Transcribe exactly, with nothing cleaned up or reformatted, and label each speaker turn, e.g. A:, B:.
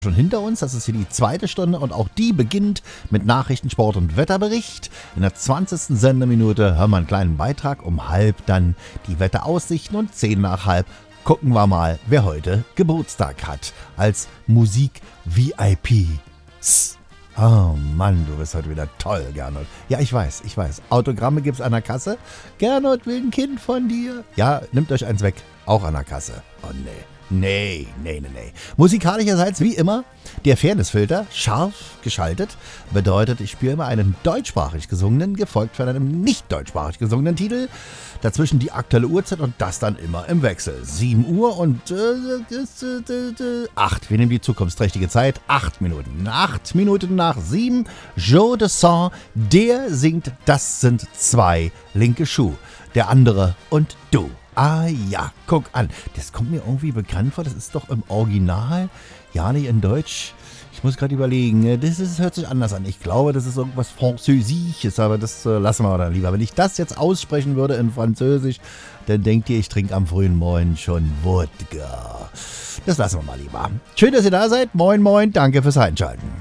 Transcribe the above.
A: schon hinter uns. Das ist hier die zweite Stunde und auch die beginnt mit Nachrichten, Sport und Wetterbericht. In der zwanzigsten Sendeminute hören wir einen kleinen Beitrag, um halb dann die Wetteraussichten und zehn nach halb gucken wir mal, wer heute Geburtstag hat als Musik-V I Ps. Oh Mann, du bist heute wieder toll, Gernot. Ja, ich weiß, ich weiß. Autogramme gibt's an der Kasse. Gernot will ein Kind von dir. Ja, nimmt euch eins weg. Auch an der Kasse. Oh nee. Nee, nee, nee, nee. Musikalischerseits wie immer der Fairnessfilter scharf geschaltet. Bedeutet, ich spiele immer einen deutschsprachig gesungenen, gefolgt von einem nicht deutschsprachig gesungenen Titel. Dazwischen die aktuelle Uhrzeit und das dann immer im Wechsel. sieben Uhr und äh, äh, acht. Wir nehmen die zukunftsträchtige Zeit. acht Minuten. acht Minuten nach sieben. Joe Dassin, der singt Das sind zwei linke Schuh. Der andere und du. Ah ja, guck an. Das kommt mir irgendwie bekannt vor. Das ist doch im Original. Ja, nicht in Deutsch. Ich muss gerade überlegen. Das ist, hört sich anders an. Ich glaube, das ist irgendwas Französisches, aber das äh, lassen wir dann lieber. Wenn ich das jetzt aussprechen würde in Französisch, dann denkt ihr, ich trinke am frühen Morgen schon Wodka. Das lassen wir mal lieber. Schön, dass ihr da seid. Moin, moin. Danke fürs Einschalten.